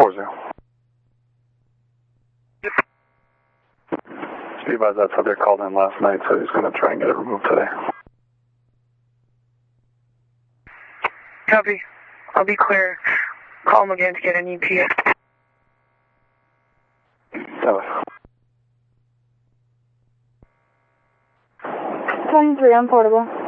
40. Be advised that subject called in last night, so he's going to try and get it removed today. Copy. I'll be clear. Call him again to get an EPA. 23 on portable.